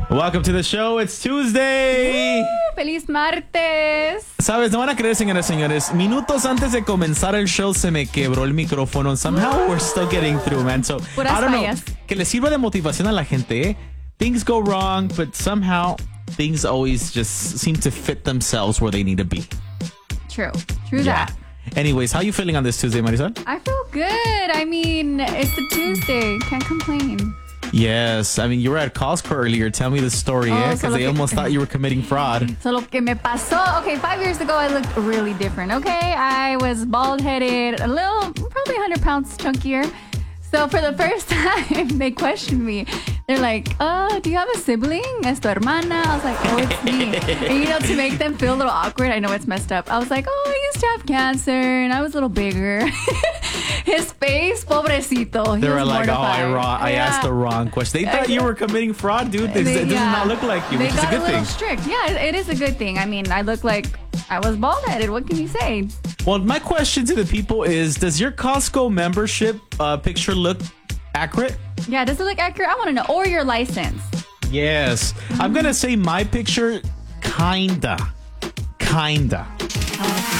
Welcome to the show. It's Tuesday. ¡Feliz martes! Sabes, no van a creer, señoras y señores. Minutos antes de comenzar el show se me quebró el micrófono. Somehow we're still getting through, man. So, Puras I don't know. fallas. Que le sirva de motivación a la gente, eh? Things go wrong, but somehow things always just seem to fit themselves where they need to be. True that. Anyways, how you feeling on this Tuesday, Marisol? I feel good. I mean, it's a Tuesday. Can't complain. Yes. I mean, you were at Costco earlier. Tell me the story, eh? Because they almost thought you were committing fraud. So lo que me pasó, okay, 5 years ago, I looked really different, okay? I was bald-headed, a little, probably 100 pounds chunkier. So for the first time, they questioned me. They're like, do you have a sibling? ¿Es tu hermana? I was like, oh, it's me. And, to make them feel a little awkward, I know it's messed up. I was like, oh, I used to have cancer, and I was a little bigger. His face, pobrecito. They were like, mortified. I asked the wrong question. They thought you were committing fraud, dude. It does not look like you, which is a good thing. They got a little strict. Yeah, it is a good thing. I mean, I look like I was bald-headed. What can you say? Well, my question to the people is, does your Costco membership picture look accurate? Yeah, does it look accurate? I want to know. Or your license. Yes. I'm going to say my picture, kinda.